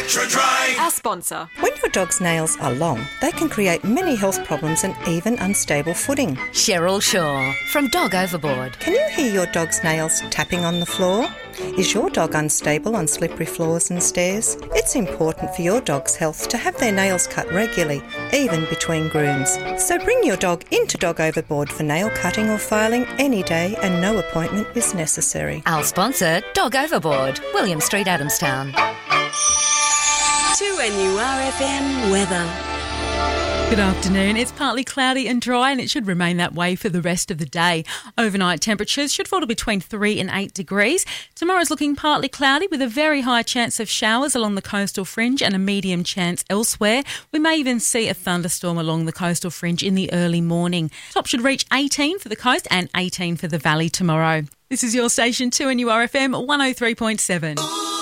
Dry. Our sponsor. When your dog's nails are long, they can create many health problems and even unstable footing. Cheryl Shaw from Dog Overboard. Can you hear your dog's nails tapping on the floor? Is your dog unstable on slippery floors and stairs? It's important for your dog's health to have their nails cut regularly, even between grooms. So bring your dog into Dog Overboard for nail cutting or filing any day, and no appointment is necessary. Our sponsor, Dog Overboard, William Street, Adamstown. 2NURFM weather. Good afternoon. It's partly cloudy and dry, and it should remain that way for the rest of the day. Overnight temperatures should fall to between 3 and 8 degrees. Tomorrow's looking partly cloudy with a very high chance of showers along the coastal fringe and a medium chance elsewhere. We may even see a thunderstorm along the coastal fringe in the early morning. Top should reach 18 for the coast and 18 for the valley tomorrow. This is your station 2NURFM 103.7.